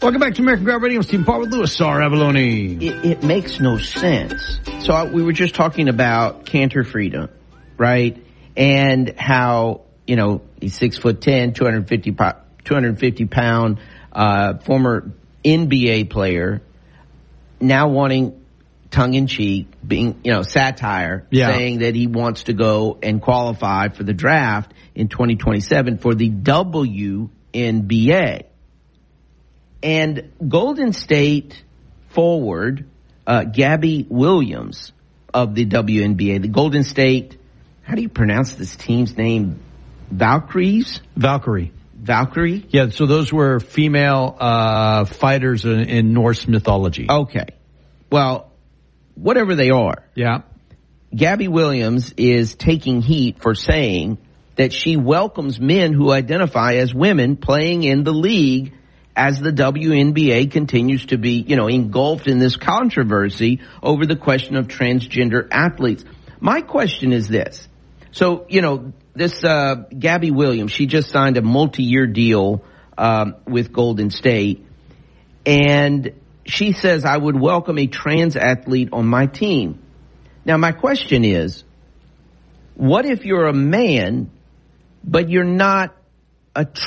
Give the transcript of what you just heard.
Welcome back to American Grab Radio. I'm Steve Parr with Louis R. Avalone. It makes no sense. So we were just talking about Cantor Freedom, right? And how, he's 6'10", 250 pound, former NBA player, now wanting tongue in cheek, being, satire, saying that he wants to go and qualify for the draft in 2027 for the WNBA. And Golden State forward, Gabby Williams of the WNBA, the Golden State, how do you pronounce this team's name? Valkyrie? Yeah, so those were female fighters in Norse mythology. Okay. Well, whatever they are. Yeah. Gabby Williams is taking heat for saying that she welcomes men who identify as women playing in the league as the WNBA continues to be, engulfed in this controversy over the question of transgender athletes. My question is this. So, this Gabby Williams, she just signed a multi-year deal with Golden State, and she says, I would welcome a trans athlete on my team. Now, my question is, what if you're a man, but you're not a